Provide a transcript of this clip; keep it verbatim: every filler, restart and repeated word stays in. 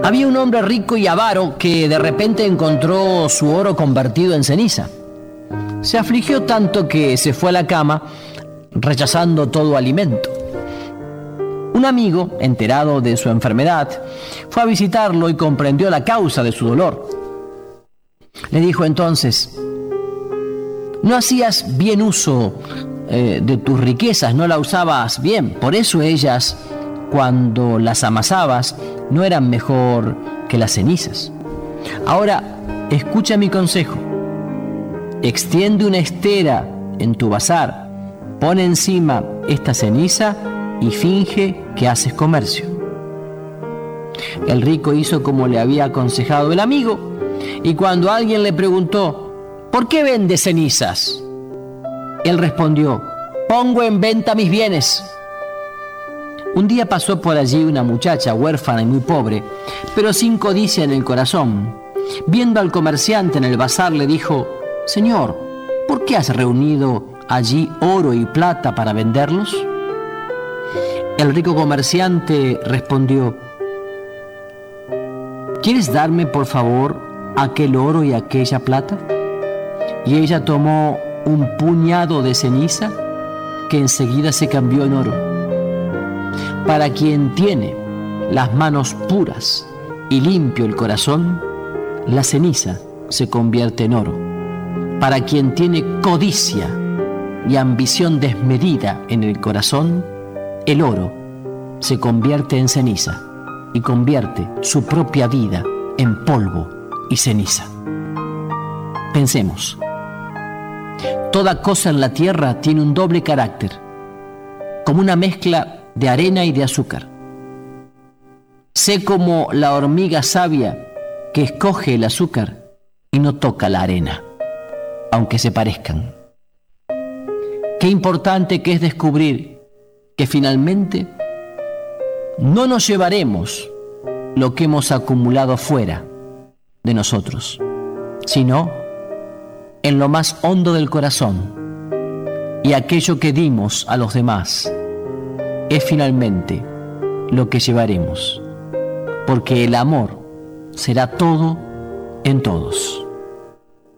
Había un hombre rico y avaro que de repente encontró su oro convertido en ceniza. Se afligió tanto que se fue a la cama, rechazando todo alimento. Un amigo, enterado de su enfermedad, fue a visitarlo y comprendió la causa de su dolor. Le dijo entonces: no hacías bien uso eh, de tus riquezas, no la usabas bien, por eso ellas, cuando las amasabas, no eran mejor que las cenizas. Ahora, escucha mi consejo. Extiende una estera en tu bazar, pon encima esta ceniza y finge que haces comercio. El rico hizo como le había aconsejado el amigo, y cuando alguien le preguntó: ¿por qué vendes cenizas?, él respondió: pongo en venta mis bienes. Un día pasó por allí una muchacha huérfana y muy pobre, pero sin codicia en el corazón. Viendo al comerciante en el bazar, le dijo: Señor, ¿por qué has reunido allí oro y plata para venderlos? El rico comerciante respondió: ¿quieres darme, por favor, aquel oro y aquella plata? Y ella tomó un puñado de ceniza que enseguida se cambió en oro. Para quien tiene las manos puras y limpio el corazón, la ceniza se convierte en oro. Para quien tiene codicia y ambición desmedida en el corazón, el oro se convierte en ceniza y convierte su propia vida en polvo y ceniza. Pensemos. Toda cosa en la tierra tiene un doble carácter, como una mezcla de arena y de azúcar. Sé como la hormiga sabia que escoge el azúcar y no toca la arena, aunque se parezcan. Qué importante que es descubrir que finalmente no nos llevaremos lo que hemos acumulado fuera de nosotros, sino en lo más hondo del corazón, y aquello que dimos a los demás es finalmente lo que llevaremos, porque el amor será todo en todos.